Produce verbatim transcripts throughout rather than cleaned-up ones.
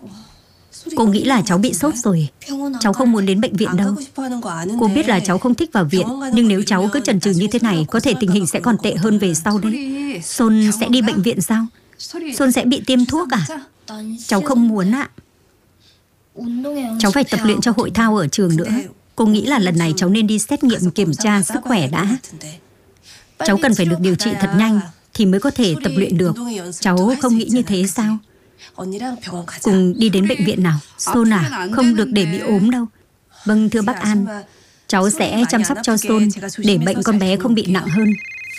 Cô nghĩ là cháu bị sốt rồi. Cháu không muốn đến bệnh viện đâu. Cô biết là cháu không thích vào viện, nhưng nếu cháu cứ chần chừ như thế này, có thể tình hình sẽ còn tệ hơn về sau đấy. Son sẽ đi bệnh viện sao? Son sẽ bị tiêm thuốc à? Cháu không muốn ạ. Cháu phải tập luyện cho hội thao ở trường nữa. Cô nghĩ là lần này cháu nên đi xét nghiệm kiểm tra sức khỏe đã. Cháu cần phải được điều trị thật nhanh thì mới có thể tập luyện được. Cháu không nghĩ như thế sao? Cùng đi đến bệnh viện nào. Son à, không được để bị ốm đâu. Vâng, thưa bác An. Cháu sẽ chăm sóc cho Son để bệnh con bé không bị nặng hơn.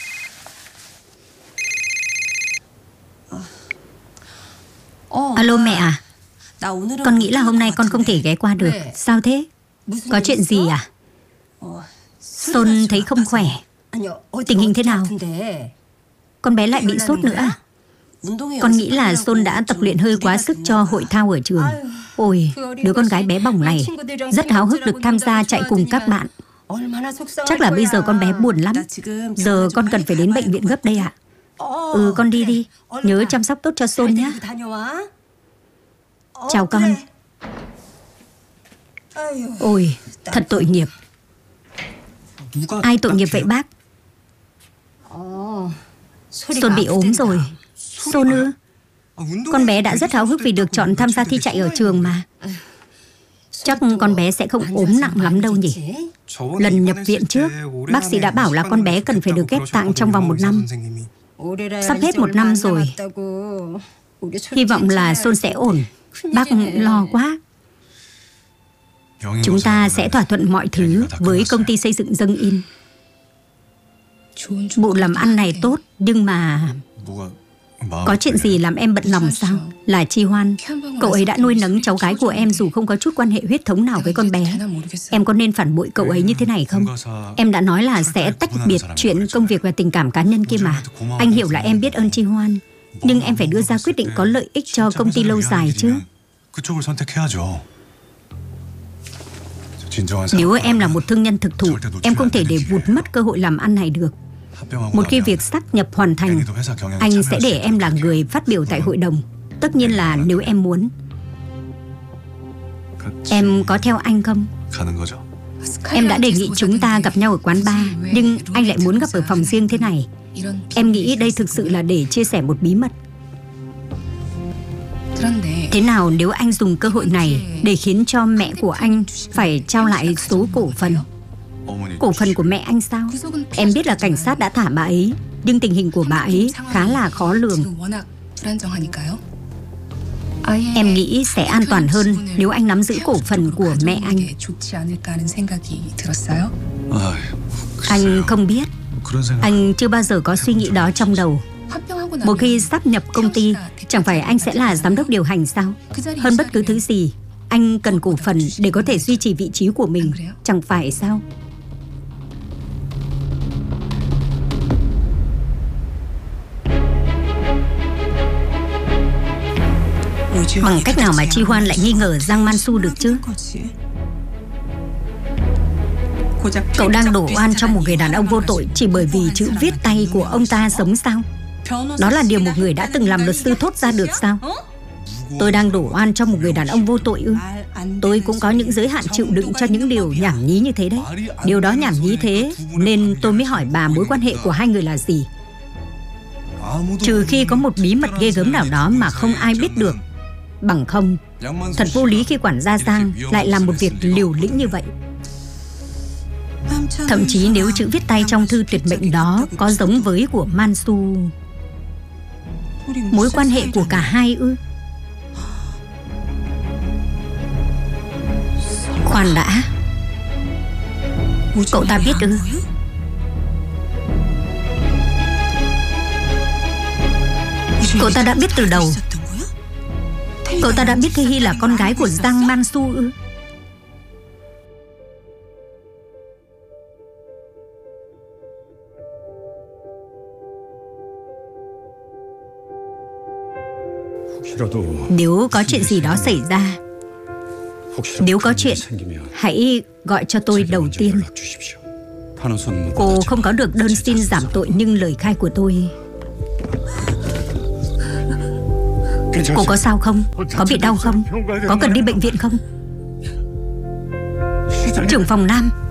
Alo mẹ à? Con nghĩ là hôm nay con không thể ghé qua được. Sao thế? Có chuyện gì à? Son thấy không khỏe. Tình hình thế nào? Con bé lại bị sốt nữa à? Con nghĩ là Son đã tập luyện hơi quá sức cho hội thao ở trường. Ôi, đứa con gái bé bỏng này rất háo hức được tham gia chạy cùng các bạn. Chắc là bây giờ con bé buồn lắm. Giờ con cần phải đến bệnh viện gấp đây ạ. Ừ, con đi đi. Nhớ chăm sóc tốt cho Son nhé. Chào con. Ôi, thật tội nghiệp. Ai tội nghiệp vậy bác? Son bị ốm rồi. Son ư? Con bé đã rất háo hức vì được chọn tham gia thi chạy ở trường mà. Chắc con bé sẽ không ốm nặng lắm đâu nhỉ? Lần nhập viện trước, bác sĩ đã bảo là con bé cần phải được ghép tạng trong vòng một năm. Sắp hết một năm rồi. Hy vọng là Son sẽ ổn. Bác lo quá. Chúng ta sẽ thỏa thuận mọi thứ với công ty xây dựng Dâng In. Bộ làm ăn này tốt, nhưng mà... Có chuyện gì làm em bận lòng sao? Là Chi Hoan. Cậu ấy đã nuôi nấng cháu gái của em dù không có chút quan hệ huyết thống nào với con bé. Em có nên phản bội cậu ấy như thế này không? Em đã nói là sẽ tách biệt chuyện công việc và tình cảm cá nhân kia mà. Anh hiểu là em biết ơn Chi Hoan, nhưng em phải đưa ra quyết định có lợi ích cho công ty lâu dài chứ. Nếu em là một thương nhân thực thụ, em không thể để vụt mất cơ hội làm ăn này được. Một khi việc sáp nhập hoàn thành, anh sẽ để em là người phát biểu tại hội đồng. Tất nhiên là nếu em muốn. Em có theo anh không? Em đã đề nghị chúng ta gặp nhau ở quán bar, nhưng anh lại muốn gặp ở phòng riêng thế này. Em nghĩ đây thực sự là để chia sẻ một bí mật. Thế nào nếu anh dùng cơ hội này để khiến cho mẹ của anh phải trao lại số cổ phần? Cổ phần của mẹ anh sao? Em biết là cảnh sát đã thả bà ấy, nhưng tình hình của bà ấy khá là khó lường. Em nghĩ sẽ an toàn hơn nếu anh nắm giữ cổ phần của mẹ anh. Anh không biết. Anh chưa bao giờ có suy nghĩ đó trong đầu. Một khi sáp nhập công ty, chẳng phải anh sẽ là giám đốc điều hành sao? Hơn bất cứ thứ gì, anh cần cổ phần để có thể duy trì vị trí của mình, chẳng phải sao? Bằng cách nào mà Chi Hoan lại nghi ngờ Giang Man Su được chứ? Cậu đang đổ oan cho một người đàn ông vô tội chỉ bởi vì chữ viết tay của ông ta giống sao? Đó là điều một người đã từng làm luật sư thốt ra được sao? Tôi đang đổ oan cho một người đàn ông vô tội ư? Tôi cũng có những giới hạn chịu đựng cho những điều nhảm nhí như thế đấy. Điều đó nhảm nhí thế nên tôi mới hỏi bà mối quan hệ của hai người là gì. Trừ khi có một bí mật ghê gớm nào đó mà không ai biết được. Bằng không, thật vô lý khi quản gia Giang lại làm một việc liều lĩnh như vậy. Thậm chí nếu chữ viết tay trong thư tuyệt mệnh đó có giống với của Man Su. Mối quan hệ của cả hai ư? Khoan đã. Cậu ta biết ư? Cậu ta đã biết từ đầu. Cậu ta đã biết Thế Hy là con gái của Giang Man Su ư? Nếu có chuyện gì đó xảy ra, nếu có chuyện, hãy gọi cho tôi đầu tiên. Cô không có được đơn xin giảm tội, nhưng lời khai của tôi Cô có sao không? Có bị đau không? Có cần đi bệnh viện không? Trưởng phòng Nam,